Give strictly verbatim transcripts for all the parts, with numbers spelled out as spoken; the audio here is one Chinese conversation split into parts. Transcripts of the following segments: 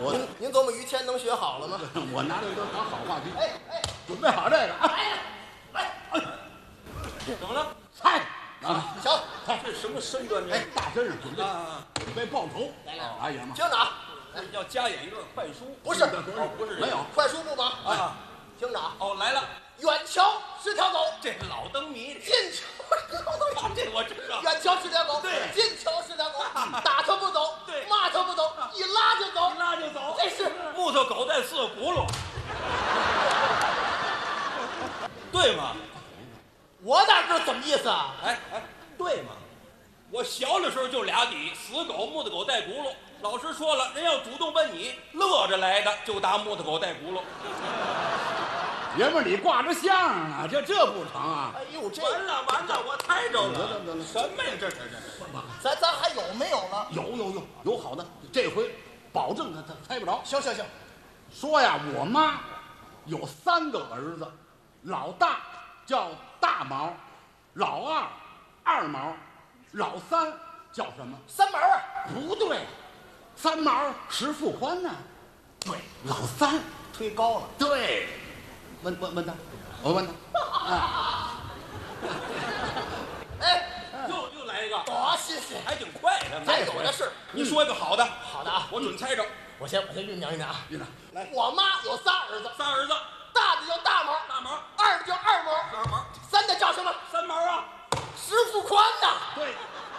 我您您琢磨于谦能学好了吗？ 我拿这都当好话题。 哎哎， 准备好这个啊！ 来来， 怎么了？ 菜啊，行， 这什么身段？这哎，大身上准备啊， 准备报仇。 来来哎呀妈！ 听着啊， 要加演一段快书？ 不是不是不是没有快书部吗？ 啊。 听着啊， 哦，来了， 远瞧是条狗， 这老灯谜， 近瞧是条狗。 这我知道。 远瞧是条狗， 对近瞧是条狗，打它不走， 对骂它不走，一拉就走， 一拉就走， 这是木头狗带四个轱辘，对吗？ 我哪知道怎么意思啊？ 哎哎，对吗？我小的时候就俩底，死狗、木头狗带轱辘。老师说了，人要主动问你，乐着来的就打木头狗带轱辘。 爷们儿，你挂着相声呢，这这不成啊？ 哎呦，这完了完了，我猜着了。 得了得了什么呀？这这这这。 咱咱还有没有了？ 有有有有好的，这回保证他他猜不着。 行行行， 说呀，我妈有三个儿子，老大叫大毛，老二二毛，老三叫什么？ 三毛啊， 不对，三毛石富宽呢？对，老三推高了。 对，问问问他，我问他，啊， 哎， 又又来一个， 多新鲜！ 还挺快的。 咱有的是。 你说一个好的， 好的啊， 我准猜着。 我先我先酝酿酝酿啊。 院长， 来， 我妈有仨儿子， 仨儿子， 大的叫大毛， 大毛、 二的叫二毛， 二毛、 三的叫什么？ 三毛啊。 石富宽呐。 对，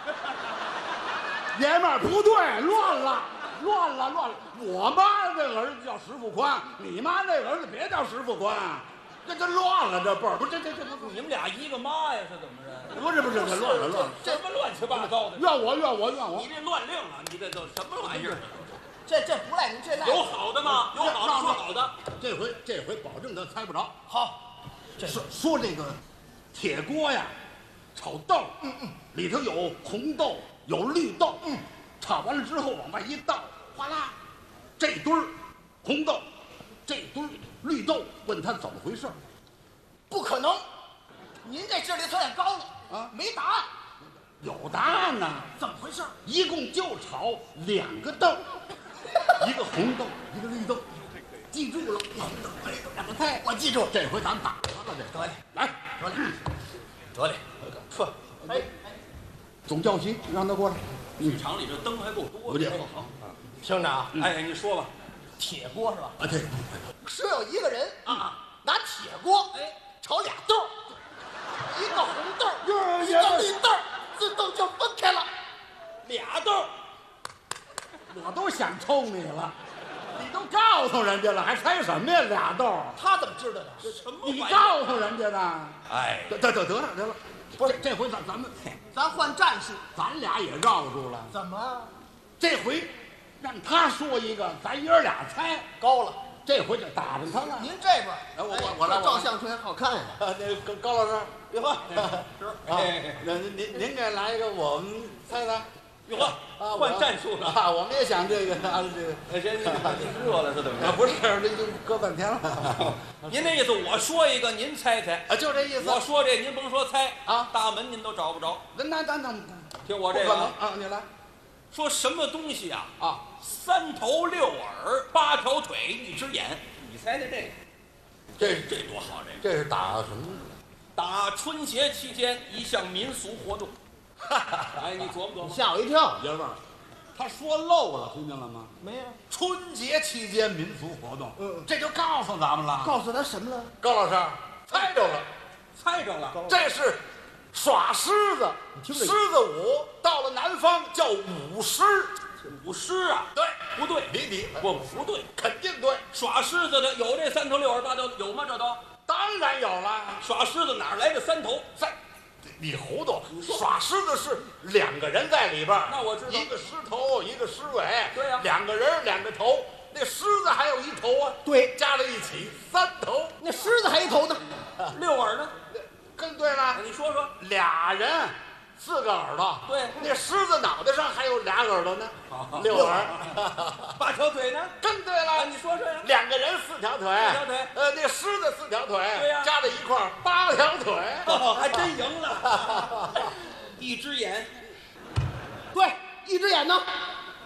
爷们儿不对，乱了，乱了，乱了。我妈这个儿子叫石富宽，你妈那个儿子别叫石富宽，这这乱了，这辈儿不是这这这不你们俩一个妈呀？是怎么着？ 不是不是这乱了乱了。 什么乱七八糟的？ 怨我怨我怨我你！这乱令啊！你这都什么玩意儿？ 这这不赖您，这赖有好的吗？有好的说好的。 这回这回保证他猜不着。 好。这说说这个铁锅呀，炒豆，嗯嗯，里头有红豆，有绿豆，嗯，炒完了之后往外一倒，哗啦，这堆儿红豆，这堆儿绿豆，问他怎么回事？ 不可能，您这智力太高了啊没答案， 有答案呢， 怎么回事？ 一共就炒两个豆，一个红豆，一个绿豆，记住了，两个豆，两个菜， 我记住了。 这回咱打他了，这得嘞， 来， 得嘞，得嘞，说，哎， 总教习让他过来， 剧场里这灯还够多的。 不介好听着啊， 哎，你说吧。 铁锅是吧？ 啊，对， 说有一个人啊， 拿铁锅哎炒俩豆儿，一个红豆儿， 哟一个绿豆儿，自动就分开了。 俩豆， 我都想抽你了，你都告诉人家了，还猜什么呀？俩豆儿， 他怎么知道的？ 什么你玩意儿？ 告诉人家的。 哎， 得得得得了得了，不是这回咱咱们咱换战术， 咱俩也绕住了， 怎么这回让他说一个，咱爷儿俩猜， 高了？ 这回就打着他了。 您这边， 哎我我我来我来这照相挺好看呀。 啊，那高高老师， 别喝， 是啊，那您您您给来一个，我们猜猜。 哟呵， 啊， 换战术了。 啊！我们也想这个啊，这个哎，这这热了是怎么啊， 着？ 不是，这就搁半天了您那意思，我说一个，您猜猜。 啊，就这意思。 我说这，您甭说猜啊大门您都找不着。 那那咱咱听我不这个啊， 可能啊，你来说什么东西啊？ 啊！ 三头六耳，八条腿，一只眼。你猜猜这个？ 这这多好！这个这是打什么？ 打春节期间一项民俗活动。哎，你琢磨琢磨。 吓我一跳。 爷们儿，他说漏了，听见了吗？ 没有， 春节期间民俗活动， 嗯这就告诉咱们了。 告诉他什么了？ 高老师猜着了， 猜着了。 这是耍狮子， 听这狮子舞，到了南方叫舞狮。 舞狮啊？ 对， 不对， 比比， 不不对。 肯定对， 耍狮子的有这三头六耳八条，有吗？这都当然有了。 耍狮子哪儿来的三头？ 三，你糊涂，耍狮子是两个人在里边儿， 那我知道一个狮头，一个狮尾， 对呀两个人两个头，那狮子还有一头啊， 对， 加在一起三头， 那狮子还一头呢。 六耳呢？ 更对了， 你说说。 俩人四个耳朵， 对那狮子脑袋上还有俩耳朵呢，六耳， 八条腿呢？ 更对啊， 了， 你说说呀。 两个人四条腿， 四条腿呃，那狮子四条腿， 对呀加在一块儿八条腿， 哦，还真赢了。一只眼， 对，一只眼呢？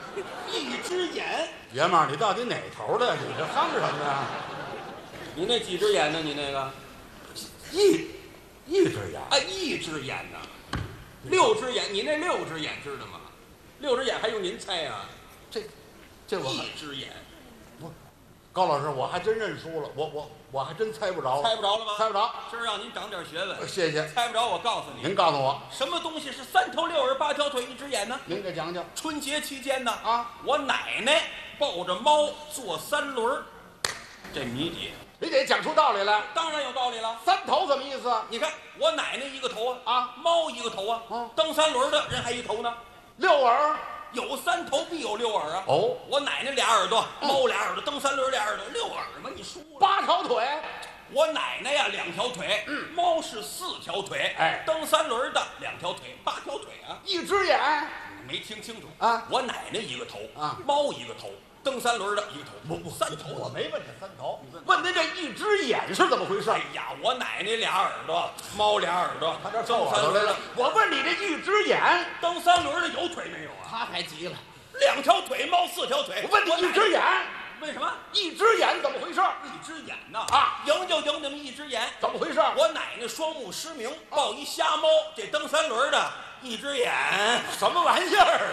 一只眼。 爷们儿，你到底哪头的？你这哼什么呀？ 你那几只眼呢？你那个一一只眼， 啊，一只眼呢？六只眼，你那六只眼知道吗？六只眼还用您猜啊？ 这这我还一只眼， 不，高老师，我还真认输了，我我我还真猜不着， 猜不着了吗？ 猜不着。 今儿让您长点学问。 谢谢。 猜不着，我告诉你， 您告诉我， 什么东西是三头六耳八条腿一只眼呢？ 您给讲讲。 春节期间呢， 啊， 我奶奶抱着猫坐三轮儿，这谜底你得讲出道理来。 当然有道理了。 三头什么意思？ 你看我奶奶一个头啊， 啊， 猫一个头啊， 嗯蹬三轮的人还一头呢。 六耳。 有三头必有六耳啊！ 哦， 我奶奶俩耳朵，猫俩耳朵，蹬三轮俩耳朵，六耳嘛，你输了。 八条腿。 我奶奶呀两条腿， 嗯， 猫是四条腿， 哎， 蹬三轮的两条腿，八条腿啊！ 一只眼。 没听清楚啊！ 我奶奶一个头啊， 猫一个头，蹬三轮的一个头， 不不， 三头。 我没问这三头，问您这一只眼是怎么回事？ 哎呀，我奶奶俩耳朵，猫俩耳朵， 他这蹬三轮的。 我问你这一只眼， 蹬三轮的有腿没有啊？ 他还急了， 两条腿，猫四条腿。 我问你一只眼， 为什么？ 一只眼怎么回事？ 一只眼呐啊， 赢就赢你们一只眼， 怎么回事？ 我奶奶双目失明，抱一瞎猫，这蹬三轮的一只眼， 什么玩意儿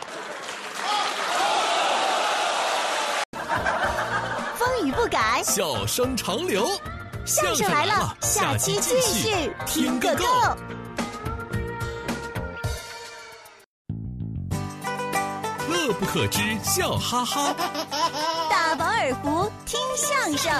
啊？风雨不改， 笑声长流。 相声来了，下期继续听个够。 乐不可支，笑哈哈。 大饱耳福，听相声。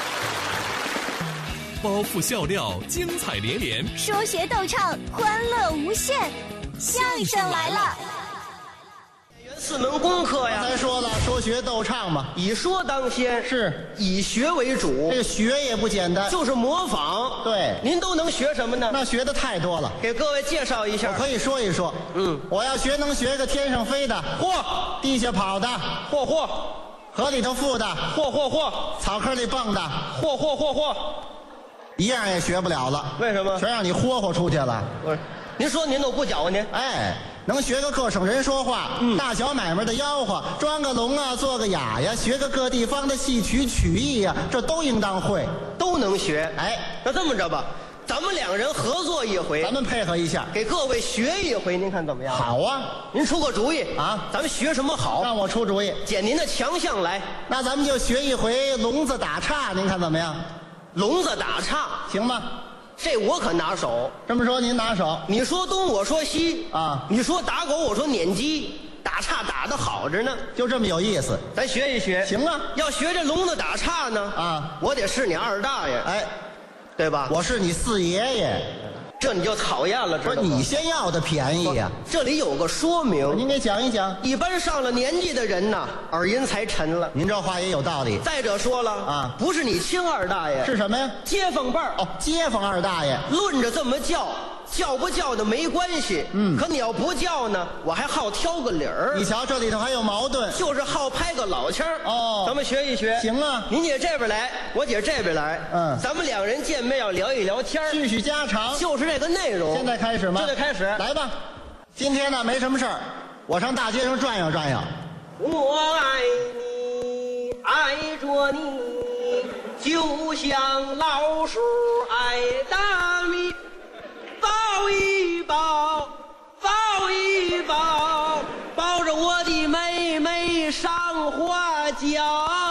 包袱笑料，精彩连连。 说学逗唱，欢乐无限。相声来了。 四门功课呀， 才说了，说学逗唱嘛， 以说当先， 是以学为主。 这个学也不简单， 就是模仿。 对， 您都能学什么呢？ 那学的太多了， 给各位介绍一下。 我可以说一说。 嗯， 我要学能学个天上飞的， 嚯， 地下跑的， 嚯嚯， 河里头浮的， 嚯嚯嚯， 草坑里蹦的， 嚯嚯嚯嚯， 一样也学不了了。 为什么？ 全让你霍霍出去了。 不是，您说您都不搅和您。 哎，能学个各省人说话，嗯，大小买卖的吆喝，装个聋啊，做个哑呀，学个各地方的戏曲曲艺呀，这都应当会， 都能学。 哎， 那这么着吧，咱们两人合作一回， 咱们配合一下， 给各位学一回，您看怎么样？ 好啊， 您出个主意啊， 咱们学什么好？ 让我出主意， 捡您的强项来。 那咱们就学一回聋子打岔，您看怎么样？ 聋子打岔行吗？ 这我可拿手。 这么说您拿手， 你说东我说西啊， 你说打狗我说撵鸡，打岔打得好着呢， 就这么有意思。 咱学一学。 行啊， 要学这聋子打岔呢啊， 我得是你二大爷， 哎， 对吧？ 我是你四爷爷， 这你就讨厌了，知道吗？ 不是你先要的便宜呀、 这里有个说明， 您给讲一讲。 一般上了年纪的人呐，耳音才沉了。 您这话也有道理。 再者说了啊， 不是你亲二大爷， 是什么呀？ 街坊辈儿。 哦，街坊二大爷。 论着这么叫，叫不叫的没关系。 嗯， 可你要不叫呢，我还好挑个理儿。 你瞧，这里头还有矛盾， 就是好拍个老腔儿。 哦， 咱们学一学。 行啊， 您姐这边来，我姐这边来。 嗯， 咱们两人见面要聊一聊天儿， 叙叙家常， 就是这个内容。 现在开始吗？ 现在开始， 来吧。今天呢没什么事儿，我上大街上转悠转悠。 我爱你，爱着你，就像老鼠爱大米。抱一抱，抱一抱，抱着我的妹妹上花轿，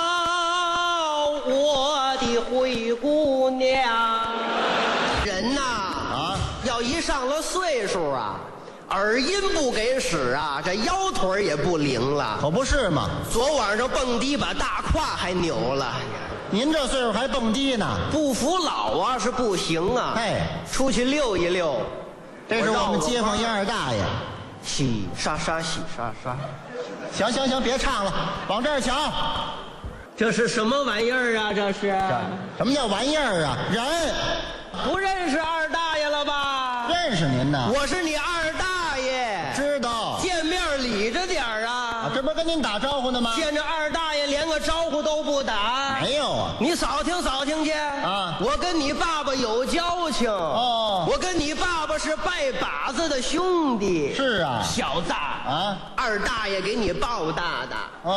我的灰姑娘。人呐， 啊， 要一上了岁数啊，耳音不给使啊，这腰腿也不灵了。 可不是嘛， 昨晚上蹦迪把大胯还扭了。 您这岁数还蹦迪呢， 不服老啊是不行啊。 哎， 出去溜一溜。 这是我们街坊一二大爷。 洗刷刷，洗刷刷。 行行行，别唱了，往这儿瞧。 这是什么玩意儿啊？这是什么叫玩意儿啊？人不认识二大爷了吧？ 认识您呢， 我是你二大爷。 知道。 见面理着点儿啊。 啊，这不跟您打招呼呢吗？ 见着二大爷连个招呼都不打。 没有啊。 你少听少听去啊！ 我跟你爸爸有交情哦， 我跟你爸爸是拜把子的兄弟。 是啊， 小子啊， 二大爷给你报答的。 哦